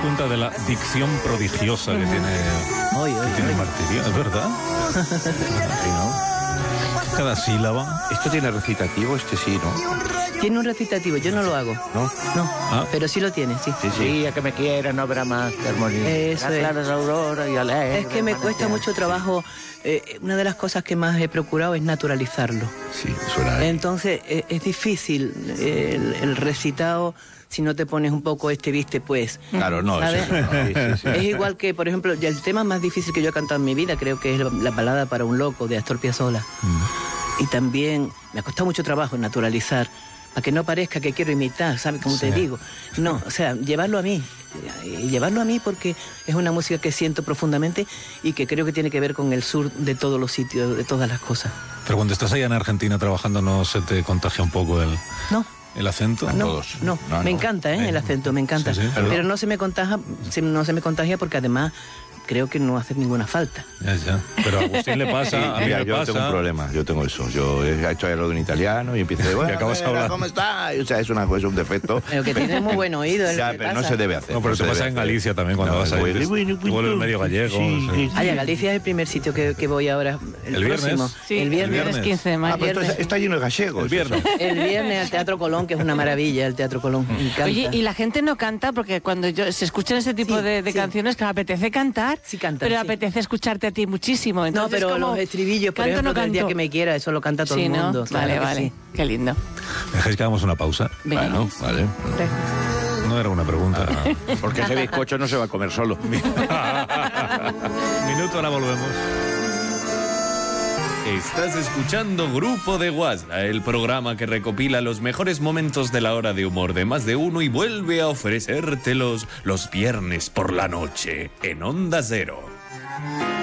cuenta de la dicción prodigiosa que tiene Martirio, ¿es verdad? Sí, ¿no? Cada sílaba. Esto tiene recitativo, este sí, ¿no? Tiene un recitativo, yo no lo hago. ¿No? No, pero sí lo tiene, sí. Sí, a que me quiera, no habrá más que armonía. Eso es. Claras aurora y alegre. Es que me cuesta mucho trabajo. Una de las cosas que más he procurado es naturalizarlo. Sí, suena ahí. Entonces es difícil el recitado si no te pones un poco viste, pues. Claro, no. ¿Sabes? Sí. Es igual que, por ejemplo, el tema más difícil que yo he cantado en mi vida creo que es la balada para un loco de Astor Piazzolla. Y también me ha costado mucho trabajo naturalizar, para que no parezca que quiero imitar, ¿sabes? Como te digo. No, o sea, llevarlo a mí. Y llevarlo a mí porque es una música que siento profundamente y que creo que tiene que ver con el sur de todos los sitios, de todas las cosas. Pero cuando estás allá en Argentina trabajando, ¿no se te contagia un poco No. el acento? No, me encanta, el acento, me encanta. Sí, sí. Pero no se me contagia porque además creo que no hace ninguna falta. Ya. Pero a Agustín le pasa, a mí me yo pasa. tengo un problema, yo tengo eso. Yo he hecho algo en italiano y empiezo de, bueno, Y acabas hablando. ¿cómo está? O sea, es un defecto. Pero que tiene muy buen oído. Ya, pero no se debe hacer. No, pero no te se pasa debe en hacer. Galicia también cuando vas a ir. Te vuelves medio gallego. Sí. Ay, a Galicia es el primer sitio que voy ahora. ¿El viernes? próximo. Sí, el viernes. 15 de mayo. Ah, pero esto está lleno de gallegos. El viernes. El viernes al Teatro Colón, que es una maravilla, el Teatro Colón. Me encanta. Oye, y la gente no canta porque cuando se escuchan ese tipo Sí, de sí. canciones que apetece cantar, Sí cantan, pero sí. apetece escucharte a ti muchísimo. No, Entonces, pero como, los estribillos, por ¿canto o ejemplo, no del día canto? que me quiera, eso lo canta todo Sí, el ¿no? mundo. claro que Vale. sí. Qué lindo. ¿Dejáis que hagamos una pausa? Venga. Bueno, vale. No era una pregunta. Porque ese bizcocho no se va a comer solo. Minuto, ahora volvemos. Estás escuchando Grupo de Guasla, el programa que recopila los mejores momentos de la hora de humor de más de uno y vuelve a ofrecértelos los viernes por la noche en Onda Cero.